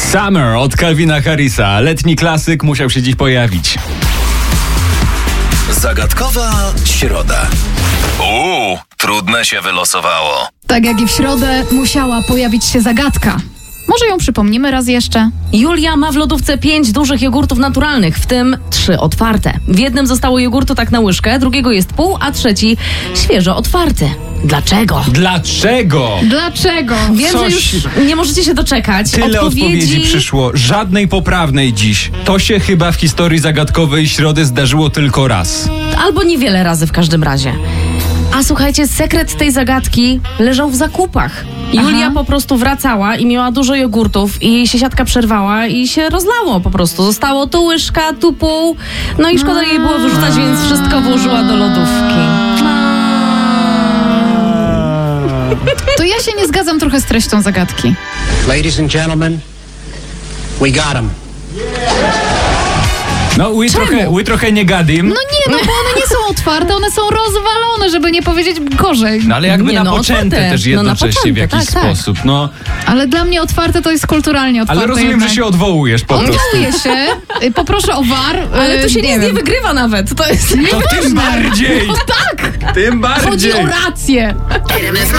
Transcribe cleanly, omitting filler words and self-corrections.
Summer od Calvina Harrisa. Letni klasyk musiał się dziś pojawić. Zagadkowa środa. Trudne się wylosowało. Tak jak i w środę musiała pojawić się zagadka. Może ją przypomnimy raz jeszcze? Julia ma w lodówce 5 dużych jogurtów naturalnych, w tym 3 otwarte. W jednym zostało jogurtu tak na łyżkę, drugiego jest pół, a trzeci świeżo otwarty. Dlaczego? Dlaczego? Wiem, że już nie możecie się doczekać. Tyle odpowiedzi przyszło, żadnej poprawnej dziś. To się chyba w historii zagadkowej środy zdarzyło tylko raz. Albo niewiele razy w każdym razie. A słuchajcie, sekret tej zagadki leżał w zakupach. Julia po prostu wracała i miała dużo jogurtów i jej się siatka przerwała i się rozlało po prostu. Zostało tu łyżka, tu pół. No i szkoda jej było wyrzucać, więc wszystko włożyła do lodówki. To ja się nie zgadzam trochę z treścią zagadki. Ladies and gentlemen, we got him. No, we trochę nie gadim. No nie, bo one nie są otwarte, one są rozwalone, żeby nie powiedzieć gorzej. No ale jakby Nie, na poczęte otwarte. też jednocześnie w jakiś sposób. No, Ale dla mnie otwarte to jest kulturalnie otwarte. ale rozumiem, jednak. że się odwołujesz po prostu. Odwołuję się, poproszę o VAR. Ale tu się nic nie wygrywa nawet. To jest... To tym bardziej! No tak! Tym bardziej! Chodzi o rację. RMF